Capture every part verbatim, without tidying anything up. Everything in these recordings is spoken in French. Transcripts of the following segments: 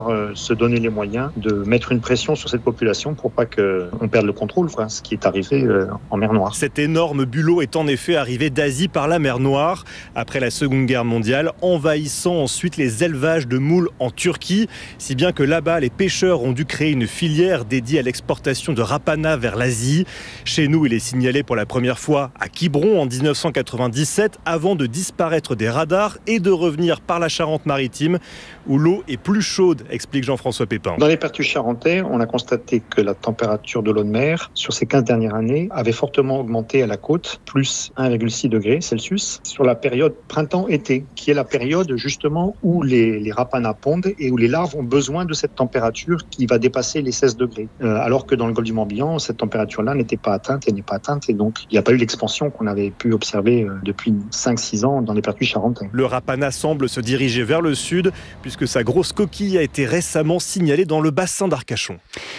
euh, se donner les moyens de mettre une pression sur cette population pour pas qu'on perde le contrôle, quoi, ce qui est arrivé euh, en mer Noire. Cet énorme bulot est en effet arrivé d'Asie par la mer Noire après la Seconde Guerre mondiale, envahissant ensuite les élevages de moules en Turquie, si bien que là-bas, les pêcheurs ont dû créer une filière dédiée à l'exportation de rapana vers l'Asie. Chez nous, il est signalé pour la première fois à Quiberon en dix-neuf cent quatre-vingt-dix-sept, avant de disparaître des radars et de revenir par la Charente-Maritime, où l'eau est plus chaude, explique Jean-François Pépin. Dans les pertus charentais, on a constaté que la température de l'eau de mer, sur ces quinze dernières années, avait fortement augmenté à la côte, plus un virgule six degrés Celsius, sur la période printemps-été, qui est la période justement où les, les rapanas pondent et où les larves ont besoin de cette température qui va dépasser les seize degrés. Euh, alors que dans le golfe du Morbihan, cette température-là n'était pas atteinte et n'est pas atteinte, et donc il n'y a pas eu l'expansion qu'on avait pu observer euh, depuis cinq six ans dans les pertus charentais. Le rapana semble se diriger vers le sud, puisque sa grosse coquille a été récemment signalée dans le bassin d'Arcachon.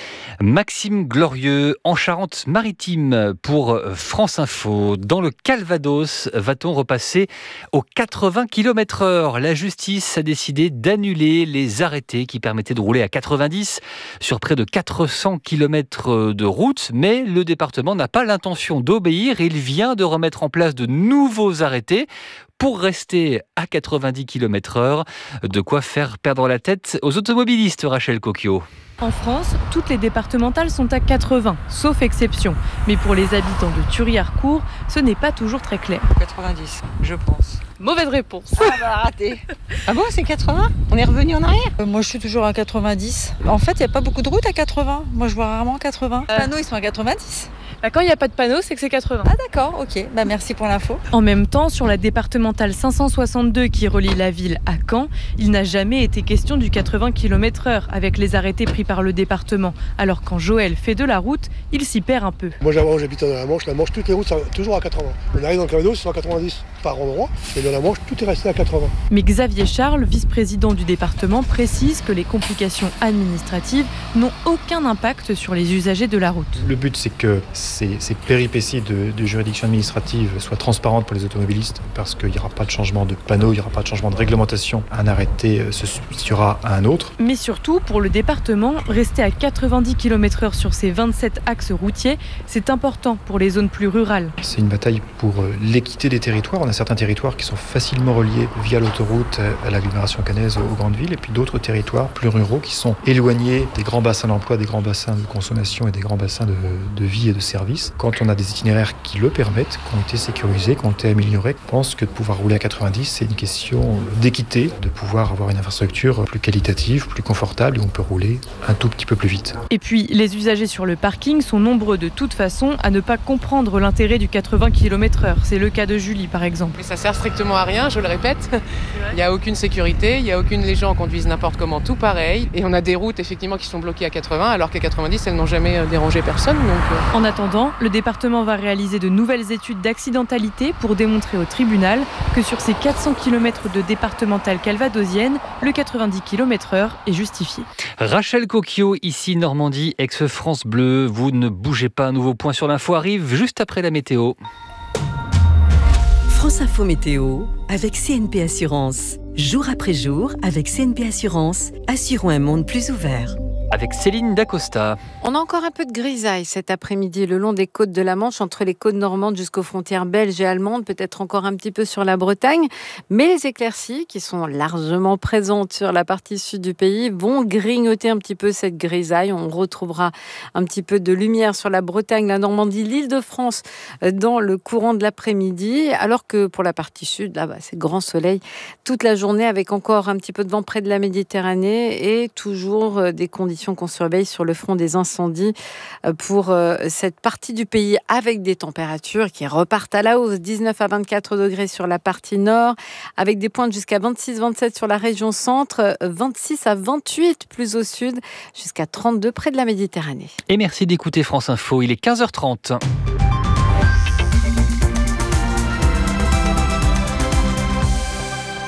Maxime Glorieux en Charente-Maritime pour France Info. Dans le Calvados, va-t-on repasser aux quatre-vingts kilomètres heure ? La justice a décidé d'annuler les arrêtés qui permettaient de rouler à quatre-vingt-dix sur près de quatre cents kilomètres de route, mais le département n'a pas l'intention d'obéir. Il vient de remettre en place de nouveaux arrêtés pour rester à quatre-vingt-dix kilomètres heure. De quoi faire perdre la tête aux automobilistes, Rachel Cocchio. En France, toutes les départementales sont à quatre-vingts, sauf exception. Mais pour les habitants de Thury-Harcourt, ce n'est pas toujours très clair. quatre-vingt-dix, je pense. Mauvaise réponse. Ah bah raté. Ah bon, c'est quatre-vingts ? On est revenu en arrière ? euh, Moi, je suis toujours à quatre-vingt-dix. En fait, il n'y a pas beaucoup de routes à quatre-vingts. Moi, je vois rarement quatre-vingts. Euh... Les panneaux, ils sont à quatre-vingt-dix. Bah, quand il n'y a pas de panneau, c'est que c'est quatre-vingts. Ah d'accord, ok. Bah, merci pour l'info. En même temps, sur la départementale cinq cent soixante-deux qui relie la ville à Caen, il n'a jamais été question du quatre-vingts kilomètres heure avec les arrêtés pris par le département. Alors quand Joël fait de la route, il s'y perd un peu. Moi j'habite dans la Manche, la Manche, toutes les routes sont toujours à quatre-vingts. On arrive dans le Calvados, c'est à quatre-vingt-dix par endroit, et dans la Manche, tout est resté à quatre-vingts. Mais Xavier Charles, vice-président du département, précise que les complications administratives n'ont aucun impact sur les usagers de la route. Le but, c'est que ces, ces péripéties de, de juridiction administrative soient transparentes pour les automobilistes, parce qu'il n'y aura pas de changement de panneau, il n'y aura pas de changement de réglementation. Un arrêté se substituera à un autre. Mais surtout, pour le département, rester à quatre-vingt-dix kilomètres heure sur ces vingt-sept axes routiers, c'est important pour les zones plus rurales. C'est une bataille pour l'équité des territoires. On a certains territoires qui sont facilement reliés via l'autoroute à l'agglomération caennaise aux grandes villes, et puis d'autres territoires plus ruraux qui sont éloignés des grands bassins d'emploi, des grands bassins de consommation et des grands bassins de, de vie et de services. Quand on a des itinéraires qui le permettent, qui ont été sécurisés, qui ont été améliorés, je pense que de pouvoir rouler à quatre-vingt-dix, c'est une question d'équité, de pouvoir avoir une infrastructure plus qualitative, plus confortable, et on peut rouler un tout petit peu plus vite. Et puis, les usagers sur le parking sont nombreux de toute façon à ne pas comprendre l'intérêt du quatre-vingts kilomètres heure. C'est le cas de Julie, par exemple. Mais ça sert strictement à rien, je le répète. Il n'y a aucune sécurité, il n'y a aucune... Les gens conduisent n'importe comment, tout pareil. Et on a des routes, effectivement, qui sont bloquées à quatre-vingts, alors qu'à quatre-vingt-dix, elles n'ont jamais dérangé personne. Donc... En attendant, le département va réaliser de nouvelles études d'accidentalité pour démontrer au tribunal que sur ces quatre cents kilomètres de départementale calvadosienne, le quatre-vingt-dix kilomètres heure est justifié. Rachel Cocchio, ici Normandie, ex-France Bleu. Vous ne bougez pas, un nouveau point sur l'info arrive juste après la météo. France Info Météo avec C N P Assurance. Jour après jour, avec C N P Assurance, assurons un monde plus ouvert. Avec Céline Dacosta. On a encore un peu de grisaille cet après-midi le long des côtes de la Manche, entre les côtes normandes jusqu'aux frontières belges et allemandes, peut-être encore un petit peu sur la Bretagne. Mais les éclaircies, qui sont largement présentes sur la partie sud du pays, vont grignoter un petit peu cette grisaille. On retrouvera un petit peu de lumière sur la Bretagne, la Normandie, l'Île-de-France dans le courant de l'après-midi. Alors que pour la partie sud, là, bah, c'est grand soleil toute la journée, avec encore un petit peu de vent près de la Méditerranée et toujours des conditions qu'on surveille sur le front des incendies pour cette partie du pays, avec des températures qui repartent à la hausse, dix-neuf à vingt-quatre degrés sur la partie nord, avec des pointes jusqu'à vingt-six vingt-sept sur la région centre, vingt-six à vingt-huit plus au sud, jusqu'à trente-deux près de la Méditerranée. Et merci d'écouter France Info, il est quinze heures trente.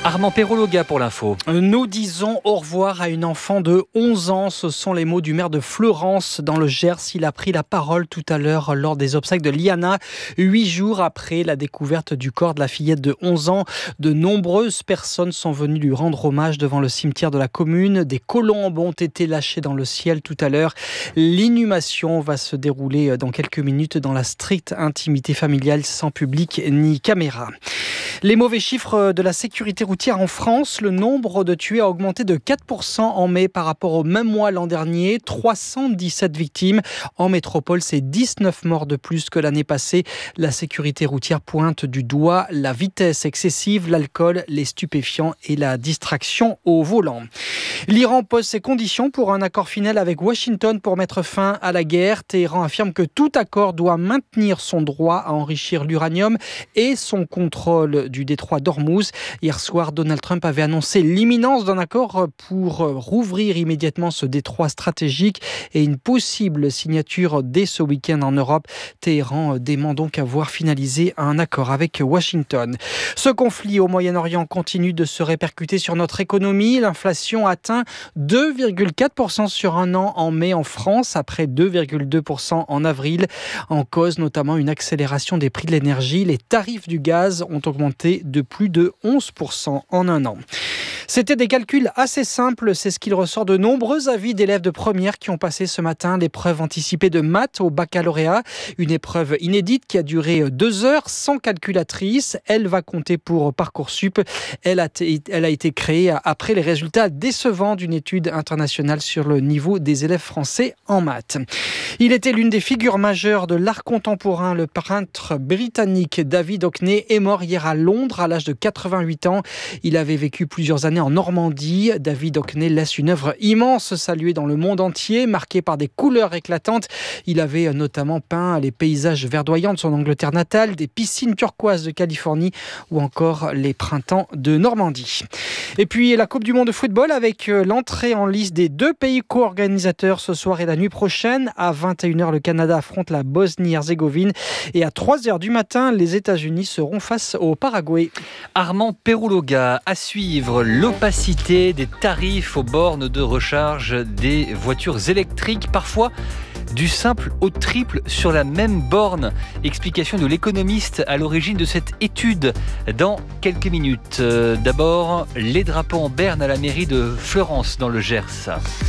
Armand Perrologa pour l'info. Nous disons au revoir à une enfant de onze ans. Ce sont les mots du maire de Fleurance dans le Gers. Il a pris la parole tout à l'heure lors des obsèques de Liana. Huit jours après la découverte du corps de la fillette de onze ans, de nombreuses personnes sont venues lui rendre hommage devant le cimetière de la commune. Des colombes ont été lâchées dans le ciel tout à l'heure. L'inhumation va se dérouler dans quelques minutes dans la stricte intimité familiale, sans public ni caméra. Les mauvais chiffres de la sécurité routière en France, le nombre de tués a augmenté de quatre pour cent en mai par rapport au même mois l'an dernier. trois cent dix-sept victimes. En métropole, c'est dix-neuf morts de plus que l'année passée. La sécurité routière pointe du doigt la vitesse excessive, l'alcool, les stupéfiants et la distraction au volant. L'Iran pose ses conditions pour un accord final avec Washington pour mettre fin à la guerre. Téhéran affirme que tout accord doit maintenir son droit à enrichir l'uranium et son contrôle du détroit d'Ormuz. Hier soir, Donald Trump avait annoncé l'imminence d'un accord pour rouvrir immédiatement ce détroit stratégique et une possible signature dès ce week-end en Europe. Téhéran dément donc avoir finalisé un accord avec Washington. Ce conflit au Moyen-Orient continue de se répercuter sur notre économie. L'inflation atteint deux virgule quatre pour cent sur un an en mai en France, après deux virgule deux pour cent en avril. En cause notamment une accélération des prix de l'énergie. Les tarifs du gaz ont augmenté de plus de onze pour cent en un an. C'était des calculs assez simples, c'est ce qu'il ressort de nombreux avis d'élèves de première qui ont passé ce matin l'épreuve anticipée de maths au baccalauréat. Une épreuve inédite qui a duré deux heures sans calculatrice. Elle va compter pour Parcoursup. Elle a, t- elle a été créée après les résultats décevants d'une étude internationale sur le niveau des élèves français en maths. Il était l'une des figures majeures de l'art contemporain. Le peintre britannique David Hockney est mort hier à Londres à l'âge de quatre-vingt-huit ans. Il avait vécu plusieurs années en Normandie. David Hockney laisse une œuvre immense saluée dans le monde entier, marquée par des couleurs éclatantes. Il avait notamment peint les paysages verdoyants de son Angleterre natale, des piscines turquoises de Californie ou encore les printemps de Normandie. Et puis la Coupe du monde de football avec l'entrée en lice des deux pays co-organisateurs ce soir et la nuit prochaine. À vingt et une heures, le Canada affronte la Bosnie-Herzégovine et à trois heures du matin, les États-Unis seront face au Paraguay. Armand Perrologa, à suivre l'opacité des tarifs aux bornes de recharge des voitures électriques, parfois du simple au triple sur la même borne. Explication de l'économiste à l'origine de cette étude dans quelques minutes. Euh, d'abord, les drapeaux en berne à la mairie de Fleurance dans le Gers.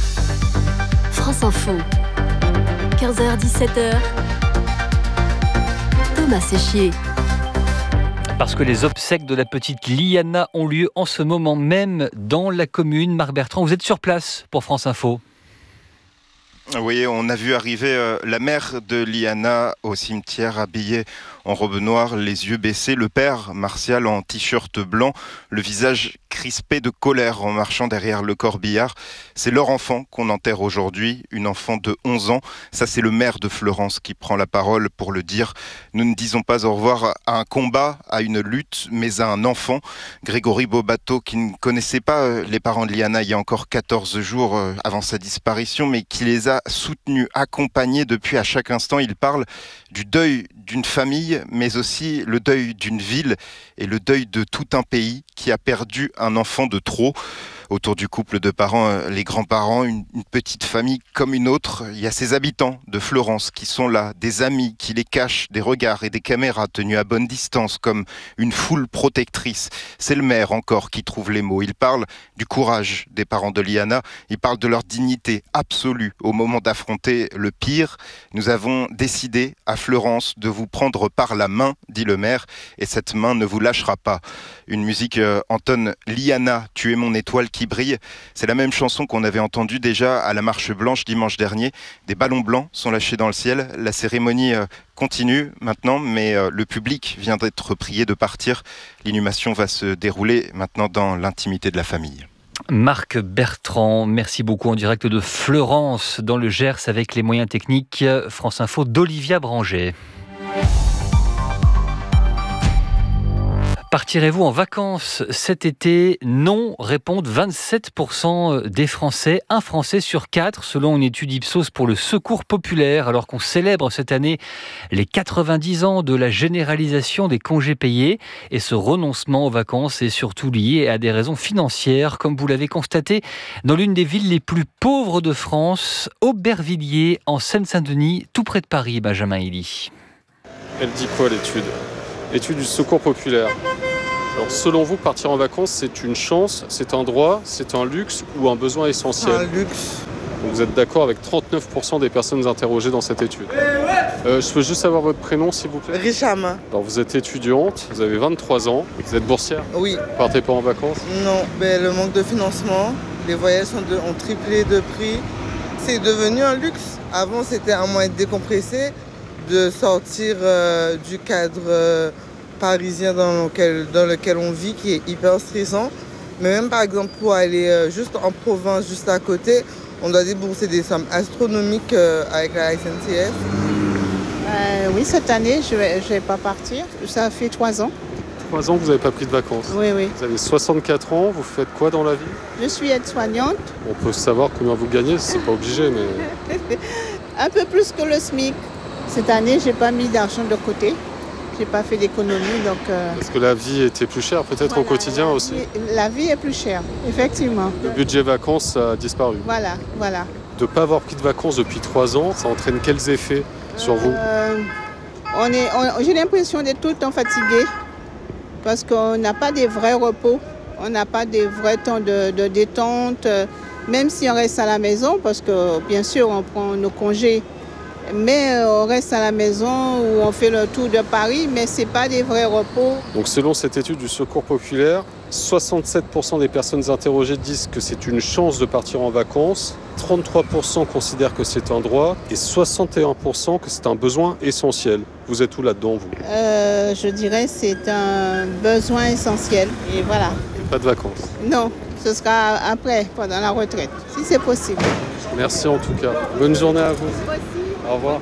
France Info, quinze heures dix-sept heures. Thomas Séchier. Parce que les obsèques de la petite Liana ont lieu en ce moment même dans la commune. Marc Bertrand, vous êtes sur place pour France Info. Oui, on a vu arriver euh, la mère de Liana au cimetière habillée en robe noire, les yeux baissés, le père Martial en t-shirt blanc, le visage crispé de colère en marchant derrière le corbillard. C'est leur enfant qu'on enterre aujourd'hui, une enfant de onze ans. Ça, c'est le maire de Fleurance qui prend la parole pour le dire. Nous ne disons pas au revoir à un combat, à une lutte, mais à un enfant. Grégory Bobato, qui ne connaissait pas les parents de Liana il y a encore quatorze jours avant sa disparition, mais qui les a soutenus, accompagnés depuis à chaque instant. Il parle du deuil d'une famille, mais aussi le deuil d'une ville et le deuil de tout un pays qui a perdu un enfant de trop. Autour du couple de parents, les grands-parents, une, une petite famille comme une autre. Il y a ces habitants de Fleurance qui sont là, des amis qui les cachent, des regards et des caméras tenus à bonne distance comme une foule protectrice. C'est le maire encore qui trouve les mots. Il parle du courage des parents de Liana, il parle de leur dignité absolue au moment d'affronter le pire. Nous avons décidé à Fleurance de vous prendre par la main, dit le maire, et cette main ne vous lâchera pas. Une musique euh, entonne Liana, tu es mon étoile qui brille. C'est la même chanson qu'on avait entendue déjà à la Marche Blanche dimanche dernier. Des ballons blancs sont lâchés dans le ciel. La cérémonie euh, continue maintenant, mais euh, le public vient d'être prié de partir. L'inhumation va se dérouler maintenant dans l'intimité de la famille. Marc Bertrand, merci beaucoup en direct de Fleurance dans le Gers avec les moyens techniques France Info d'Olivia Branger. Partirez-vous en vacances cet été ? Non, répondent vingt-sept pour cent des Français. Un Français sur quatre, selon une étude Ipsos pour le Secours populaire, alors qu'on célèbre cette année les quatre-vingt-dix ans de la généralisation des congés payés. Et ce renoncement aux vacances est surtout lié à des raisons financières, comme vous l'avez constaté dans l'une des villes les plus pauvres de France, Aubervilliers, en Seine-Saint-Denis, tout près de Paris, Benjamin Elie. Elle dit quoi l'étude ? Étude du Secours populaire. Alors, selon vous, partir en vacances, c'est une chance, c'est un droit, c'est un luxe ou un besoin essentiel ? Un luxe. Donc, vous êtes d'accord avec trente-neuf pour cent des personnes interrogées dans cette étude. Euh, je peux juste savoir votre prénom, s'il vous plaît ? Richam. Alors, vous êtes étudiante, vous avez vingt-trois ans, vous êtes boursière ? Oui. Vous partez pas en vacances ? Non, ben, le manque de financement, les voyages sont de, ont triplé de prix. C'est devenu un luxe. Avant, c'était un moyen de décompresser, de sortir euh, du cadre euh, parisien dans lequel, dans lequel on vit, qui est hyper stressant. Mais même par exemple pour aller euh, juste en province, juste à côté, on doit débourser des sommes astronomiques euh, avec la S N C F. Euh, oui, cette année, je ne vais, je vais pas partir. Ça fait trois ans. Trois ans que vous n'avez pas pris de vacances ? Oui, oui. Vous avez soixante-quatre ans, vous faites quoi dans la vie ? Je suis aide-soignante. On peut savoir combien vous gagnez, c'est pas obligé, mais... Un peu plus que le SMIC. Cette année, j'ai pas mis d'argent de côté. J'ai pas fait d'économie, donc... Euh... Est-ce que la vie était plus chère, peut-être voilà, au quotidien la aussi vie, La vie est plus chère, effectivement. Le budget vacances a disparu. Voilà, voilà. De ne pas avoir pris de vacances depuis trois ans, ça entraîne quels effets sur vous ? euh, on est, on, J'ai l'impression d'être tout le temps fatigué, parce qu'on n'a pas des vrais repos, on n'a pas des vrais temps de, de détente, même si on reste à la maison, parce que bien sûr on prend nos congés, mais on reste à la maison où on fait le tour de Paris, mais ce n'est pas des vrais repos. Donc selon cette étude du Secours populaire, soixante-sept pour cent des personnes interrogées disent que c'est une chance de partir en vacances, trente-trois pour cent considèrent que c'est un droit et soixante et un pour cent que c'est un besoin essentiel. Vous êtes où là-dedans, vous ? euh, Je dirais que c'est un besoin essentiel, et voilà. Et pas de vacances ? Non, ce sera après, pendant la retraite, si c'est possible. Merci en tout cas. Bonne journée à vous. Au revoir.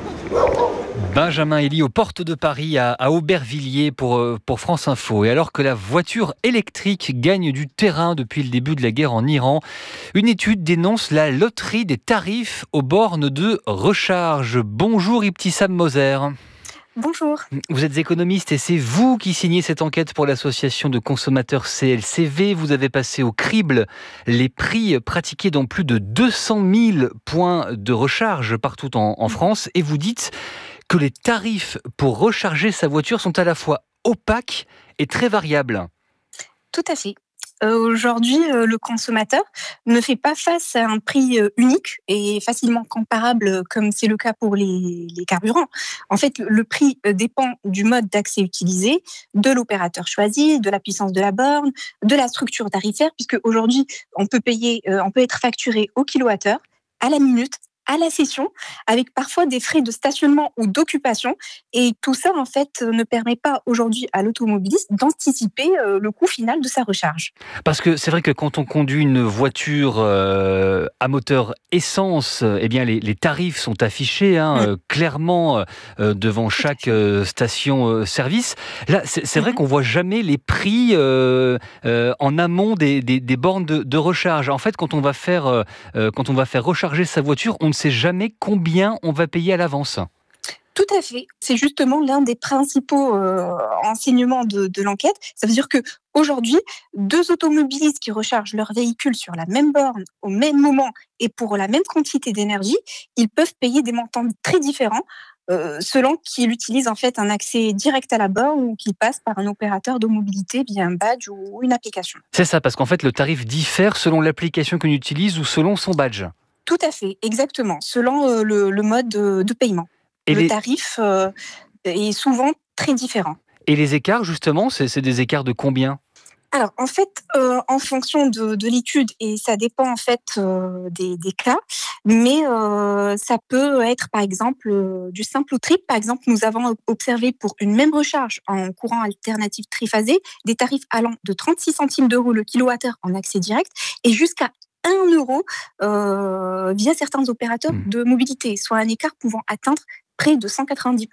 Benjamin Elie aux portes de Paris à, à Aubervilliers pour, pour France Info. Et alors que la voiture électrique gagne du terrain depuis le début de la guerre en Iran, une étude dénonce la loterie des tarifs aux bornes de recharge. Bonjour Ibtissam Moser. Bonjour. Vous êtes économiste et c'est vous qui signez cette enquête pour l'association de consommateurs C L C V. Vous avez passé au crible les prix pratiqués dans plus de deux cent mille points de recharge partout en, en France et vous dites que les tarifs pour recharger sa voiture sont à la fois opaques et très variables. Tout à fait. Euh, aujourd'hui, euh, le consommateur ne fait pas face à un prix euh, unique et facilement comparable euh, comme c'est le cas pour les, les carburants. En fait, le, le prix euh, dépend du mode d'accès utilisé, de l'opérateur choisi, de la puissance de la borne, de la structure tarifaire, puisque aujourd'hui, on peut payer, euh, on peut être facturé au kilowattheure, à la minute, à la session, avec parfois des frais de stationnement ou d'occupation. Et tout ça, en fait, ne permet pas aujourd'hui à l'automobiliste d'anticiper euh, le coût final de sa recharge. Parce que c'est vrai que quand on conduit une voiture euh, à moteur essence, eh bien les, les tarifs sont affichés hein, mmh. euh, clairement euh, devant chaque euh, station-service. Là, c'est, c'est vrai mmh. qu'on voit jamais les prix euh, euh, en amont des, des, des bornes de, de recharge. En fait, quand on va faire, euh, quand on va faire recharger sa voiture, on ne sait jamais combien on va payer à l'avance. Tout à fait. C'est justement l'un des principaux euh, enseignements de, de l'enquête. Ça veut dire qu'aujourd'hui, deux automobilistes qui rechargent leur véhicule sur la même borne, au même moment et pour la même quantité d'énergie, ils peuvent payer des montants très différents euh, selon qu'ils utilisent en fait un accès direct à la borne ou qu'ils passent par un opérateur de mobilité via un badge ou une application. C'est ça, parce qu'en fait, le tarif diffère selon l'application qu'on utilise ou selon son badge. Tout à fait, exactement, selon euh, le, le mode de, de paiement. Et le les... tarif euh, est souvent très différent. Et les écarts, justement, c'est, c'est des écarts de combien ? Alors, en fait, euh, en fonction de, de l'étude, et ça dépend en fait euh, des, des cas, mais euh, ça peut être par exemple euh, du simple au triple. Par exemple, nous avons observé pour une même recharge en courant alternatif triphasé des tarifs allant de trente-six centimes d'euros le kilowattheure en accès direct et jusqu'à un euro euh, via certains opérateurs mmh. de mobilité, soit un écart pouvant atteindre près de cent quatre-vingt-dix pour cent.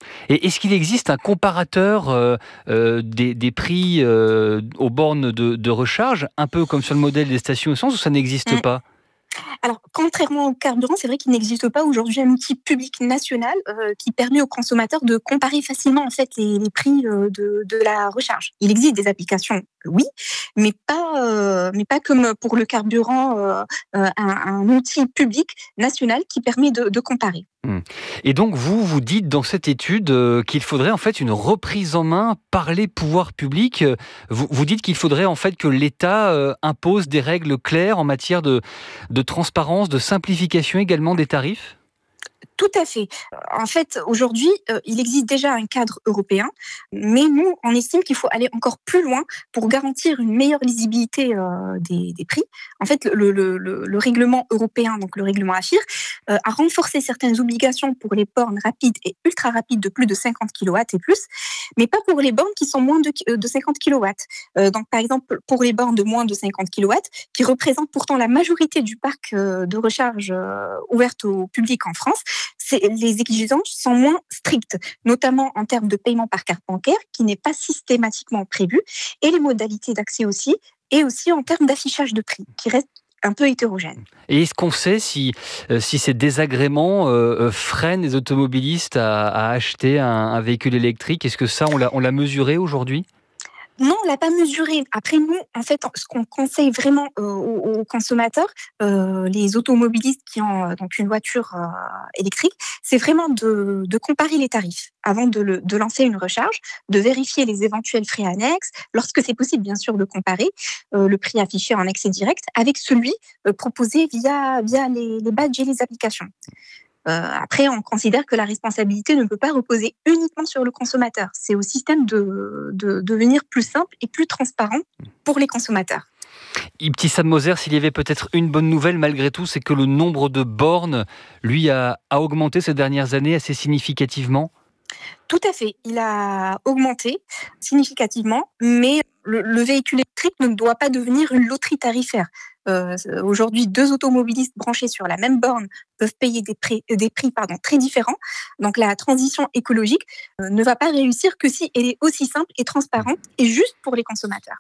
Et est-ce qu'il existe un comparateur euh, euh, des, des prix euh, aux bornes de, de recharge, un peu comme sur le modèle des stations essence, ou ça n'existe mmh. pas ? Alors, contrairement au carburant, c'est vrai qu'il n'existe pas aujourd'hui un outil public national euh, qui permet aux consommateurs de comparer facilement en fait les, les prix euh, de, de la recharge. Il existe des applications, oui, mais pas, euh, mais pas comme pour le carburant, euh, euh, un, un outil public national qui permet de, de comparer. Et donc, vous, vous dites dans cette étude euh, qu'il faudrait en fait une reprise en main par les pouvoirs publics. Vous, vous dites qu'il faudrait en fait que l'État euh, impose des règles claires en matière de, de transparence, de simplification également des tarifs ? Tout à fait. En fait, aujourd'hui, euh, il existe déjà un cadre européen, mais nous, on estime qu'il faut aller encore plus loin pour garantir une meilleure lisibilité euh, des, des prix. En fait, le, le, le, le règlement européen, donc le règlement A F I R, euh, a renforcé certaines obligations pour les bornes rapides et ultra rapides de plus de cinquante kilowatts et plus, mais pas pour les bornes qui sont moins de, de cinquante kilowatts. Euh, donc, par exemple, pour les bornes de moins de cinquante kilowatts, qui représentent pourtant la majorité du parc euh, de recharge euh, ouverte au public en France, c'est, les exigences sont moins strictes, notamment en termes de paiement par carte bancaire, qui n'est pas systématiquement prévu, et les modalités d'accès aussi, et aussi en termes d'affichage de prix, qui reste un peu hétérogène. Et est-ce qu'on sait si, euh, si ces désagréments euh, freinent les automobilistes à, à acheter un, un véhicule électrique ? Est-ce que ça, on l'a, on l'a mesuré aujourd'hui ? Non, on l'a pas mesuré. Après, nous, en fait, ce qu'on conseille vraiment euh, aux, aux consommateurs, euh, les automobilistes qui ont euh, donc une voiture euh, électrique, c'est vraiment de, de comparer les tarifs avant de, le, de lancer une recharge, de vérifier les éventuels frais annexes, lorsque c'est possible, bien sûr, de comparer euh, le prix affiché en accès direct avec celui euh, proposé via, via les, les badges et les applications. Euh, après, on considère que la responsabilité ne peut pas reposer uniquement sur le consommateur. C'est au système de, de, de devenir plus simple et plus transparent pour les consommateurs. Ibtissam Moser, s'il y avait peut-être une bonne nouvelle malgré tout, c'est que le nombre de bornes, lui, a, a augmenté ces dernières années assez significativement. Tout à fait, il a augmenté significativement, mais le, le véhicule électrique ne doit pas devenir une loterie tarifaire. Euh, aujourd'hui, deux automobilistes branchés sur la même borne peuvent payer des prix, des prix pardon, très différents. Donc la transition écologique euh, ne va pas réussir que si elle est aussi simple et transparente et juste pour les consommateurs.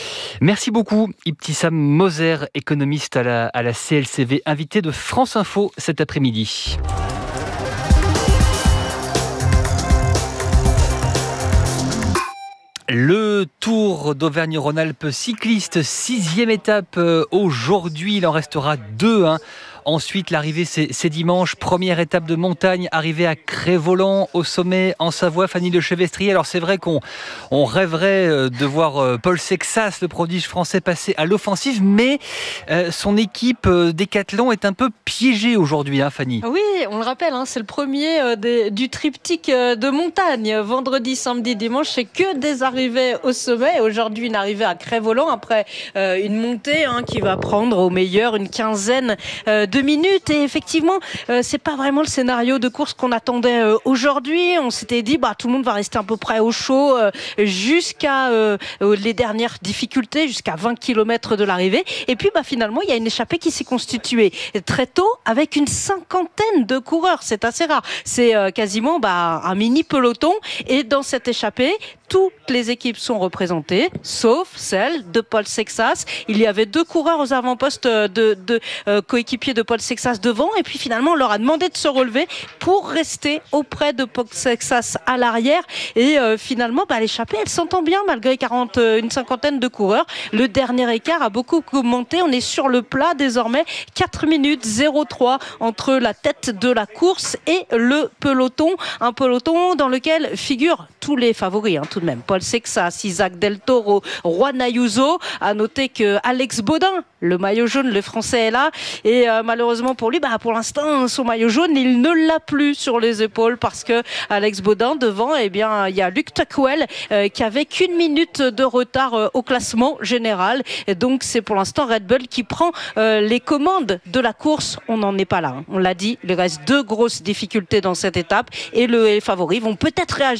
Merci beaucoup, Ibtissam Moser, économiste à la, à la C L C V, invité de France Info cet après-midi. Le Tour d'Auvergne-Rhône-Alpes cycliste, sixième étape aujourd'hui, il en restera deux. Hein. Ensuite, l'arrivée, c'est, c'est dimanche. Première étape de montagne, arrivée à Crest-Voland, au sommet, en Savoie, Fanny Le Chevestrier. Alors, c'est vrai qu'on on rêverait de voir Paul Sexas, le prodige français, passer à l'offensive, mais euh, son équipe euh, Décathlon est un peu piégée aujourd'hui, hein, Fanny. Oui, on le rappelle, hein, c'est le premier euh, des, du triptyque euh, de montagne. Vendredi, samedi, dimanche, c'est que des arrivées au sommet. Aujourd'hui, une arrivée à Crest-Voland, après euh, une montée hein, qui va prendre au meilleur une quinzaine euh, de minutes. Et effectivement, euh, c'est pas vraiment le scénario de course qu'on attendait euh, aujourd'hui. On s'était dit, bah tout le monde va rester à peu près au chaud euh, jusqu'à euh, les dernières difficultés, jusqu'à vingt kilomètres de l'arrivée. Et puis, bah finalement, il y a une échappée qui s'est constituée très tôt avec une cinquantaine de coureurs. C'est assez rare. C'est euh, quasiment bah, un mini peloton. Et dans cette échappée, toutes les équipes sont représentées, sauf celle de Paul Sexas. Il y avait deux coureurs aux avant-postes de, de euh, coéquipiers de Paul Sexas devant, et puis finalement on leur a demandé de se relever pour rester auprès de Paul Sexas à l'arrière. Et euh, finalement, bah, l'échappée, elle s'entend bien malgré quarante, une cinquantaine de coureurs. Le dernier écart a beaucoup augmenté. On est sur le plat désormais, quatre minutes zéro trois entre la tête de la course et le peloton. Un peloton dans lequel figurent tous les favoris, hein, tout de même. Paul Sexas, Isaac Del Toro, Juan Ayuso. À noter que Alex Baudin, le maillot jaune, le français est là. Et euh, malheureusement pour lui, bah, pour l'instant, son maillot jaune, il ne l'a plus sur les épaules parce que Alex Baudin, devant, eh bien, il y a Luc Tuckwell euh, qui avait qu'une minute de retard euh, au classement général. Et donc, c'est pour l'instant Red Bull qui prend euh, les commandes de la course. On n'en est pas là. Hein. On l'a dit, il reste deux grosses difficultés dans cette étape et le, les favoris vont peut-être réagir et le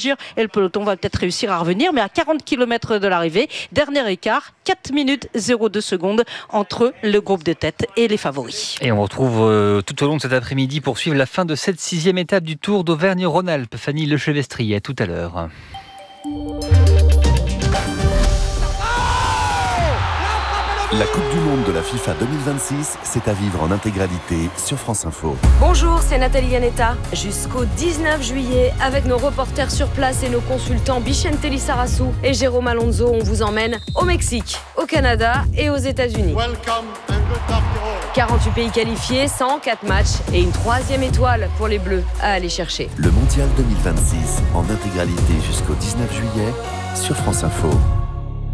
peloton va peut-être réussir à revenir, mais à quarante kilomètres de l'arrivée, dernier écart, quatre minutes zéro deux secondes entre le groupe de tête et les favoris. Et on retrouve euh, tout au long de cet après-midi pour suivre la fin de cette sixième étape du Tour d'Auvergne-Rhône-Alpes. Fanny Lechevestrier, à tout à l'heure. La Coupe du Monde de la FIFA deux mille vingt-six, c'est à vivre en intégralité sur France Info. Bonjour, c'est Nathalie Yanetta. Jusqu'au dix-neuf juillet, avec nos reporters sur place et nos consultants Bichente Lissarassou et Jérôme Alonso, on vous emmène au Mexique, au Canada et aux États-Unis. quarante-huit pays qualifiés, cent quatre matchs et une troisième étoile pour les Bleus à aller chercher. Le Mondial deux mille vingt-six en intégralité jusqu'au dix-neuf juillet sur France Info.